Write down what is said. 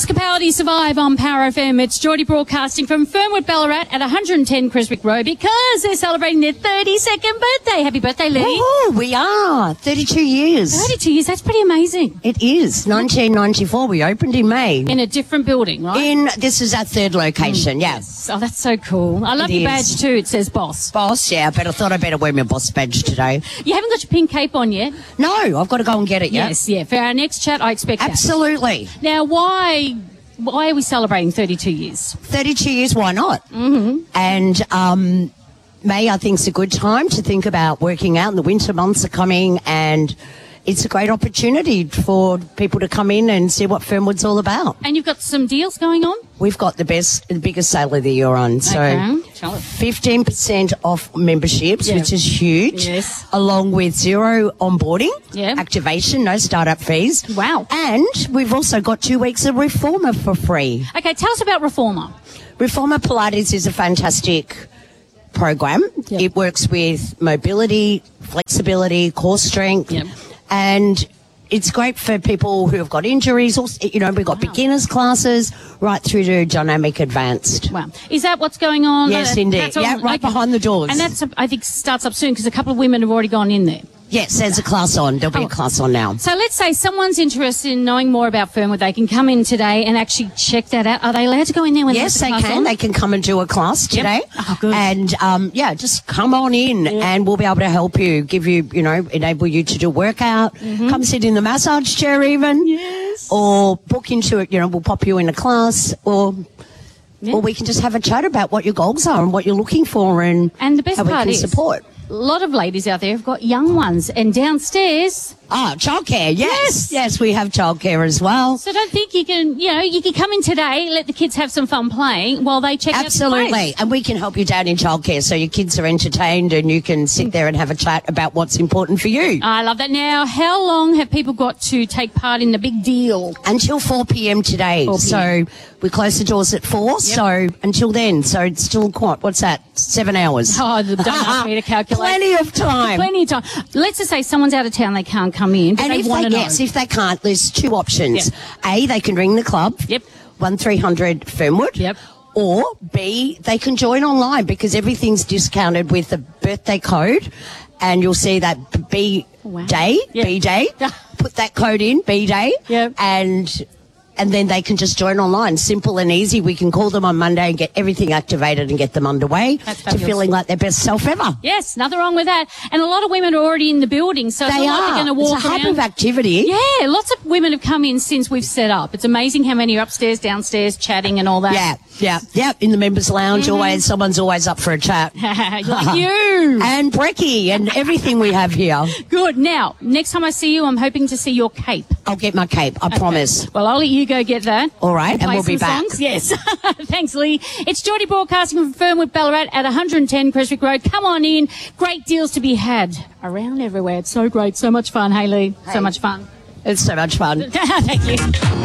Municipality Survive on Power FM. It's Geordie broadcasting from Fernwood Ballarat at 110 Creswick Road because they're celebrating their 32nd birthday. Happy birthday, Lee. Oh, we are. 32 years. 32 years, that's pretty amazing. It is. 1994, we opened in May. In a different building, right? This is our third location, Yes. Oh, that's so cool. I love It your is. badge too. It says boss. Boss, yeah, but I thought I'd better wear my boss badge today. You haven't got your pink cape on yet? No, I've got to go and get it, yeah? Yes, yeah. For our next chat, I expect that. Absolutely. Now, why are we celebrating 32 years? 32 years, why not? Mm-hmm. And May, I think, is a good time to think about working out. The winter months are coming, and it's a great opportunity for people to come in and see what Fernwood's all about. And you've got some deals going on? We've got the biggest sale of the year on. So Okay. 15% off memberships, Yeah. which is huge. Yes. Along with zero onboarding, Yeah. activation, no startup fees. Wow. And we've also got 2 weeks of Reformer for free. Okay, tell us about Reformer. Reformer Pilates is a fantastic program. Yep. It works with mobility, flexibility, core strength. Yep. And it's great for people who have got injuries. Also, we've got beginners classes right through to dynamic advanced. Wow. Is that what's going on? Yes, indeed. That's all- Yeah, right behind the doors. And that's, I think, starts up soon because a couple of women have already gone in there. Yes, there's a class on. There'll be a class on now. So let's say someone's interested in knowing more about Fernwood. They can come in today and actually check that out. Are they allowed to go in there when Yes, there's a they class can. on? They can come and do a class today. Oh, good. And, just come on in and we'll be able to help you, give you, enable you to do a workout. Come sit in the massage chair even. Yes. Or book into it, we'll pop you in a class or we can just have a chat about what your goals are and what you're looking for and And the best how we part can is, support. a lot of ladies out there have got young ones, and downstairs. Childcare. Yes, we have childcare as well. So don't think you can, you can come in today, let the kids have some fun playing while they check out the Absolutely. place. And we can help you down in childcare so your kids are entertained and you can sit there and have a chat about what's important for you. I love that. Now, how long have people got to take part in the big deal? Until 4 p.m. today. 4 So we close the doors at 4. So until then. So it's still what's that? 7 hours. Oh, don't ask me to calculate. Plenty of time. Plenty of time. Let's just say someone's out of town, they can't come in, but And they if want to know. if they can't, there's 2 options. Yep. A, they can ring the club. Yep. 1300 Fernwood. Yep. Or B, they can join online because everything's discounted with the birthday code. And you'll see that Wow. day, Yep. B day. Put that code in, B day. Yep. And then they can just join online. Simple and easy. We can call them on Monday and get everything activated and get them underway That's to fabulous. feeling like their best self ever. Yes, nothing wrong with that. And a lot of women are already in the building, so it's They not like are. they're going to walk it's a hub around. of activity. Yeah, lots of women have come in since we've set up. It's amazing how many are upstairs, downstairs, chatting and all that. Yeah. In the members' lounge, always someone's always up for a chat. Like you. And brekkie and everything we have here. Good. Now, next time I see you, I'm hoping to see your cape. I'll get my cape. I promise. Well, I'll let you go get that. All right, and Play we'll be some back. songs. Yes. Thanks, Lee. It's Geordie broadcasting from Fernwood Ballarat at 110 Creswick Road. Come on in. Great deals to be had around everywhere. It's so great. So much fun. Hey, Lee. So much fun. It's so much fun. Thank you.